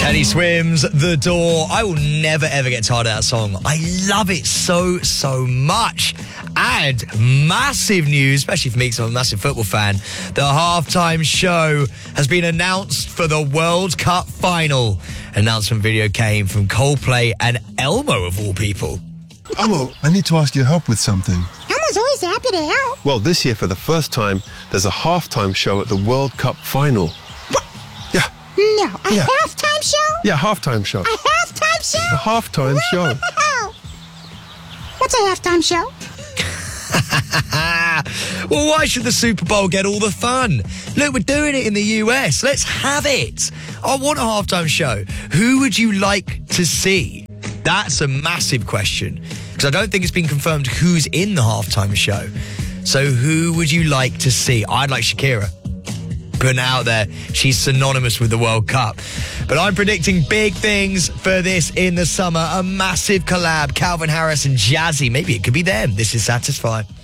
Teddy Swims, The Door. I will never, ever get tired of that song. I love it so, so much. And massive news, especially for me because I'm a massive football fan, the halftime show has been announced for the World Cup final. Announcement video came from Coldplay and Elmo, of all people. Elmo, I need to ask your help with something. Elmo's always happy to help. Well, this year, for the first time, there's a halftime show at the World Cup final. What? Yeah. No, a halftime show? Yeah, halftime show. A halftime show? A halftime show. What's a halftime show? Well, why should the Super Bowl get all the fun? Look, we're doing it in the US. Let's have it. I want a halftime show. Who would you like to see? That's a massive question because I don't think it's been confirmed who's in the halftime show. So who would you like to see? I'd like Shakira. Putting out there, she's synonymous with the World Cup. But I'm predicting big things for this in the summer. A massive collab, Calvin Harris and Jazzy. Maybe it could be them. This is Satisfy.